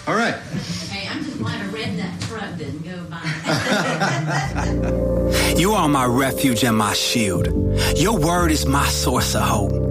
All right. Hey, I'm just glad a redneck truck didn't go by. You are my refuge and my shield. Your word is my source of hope.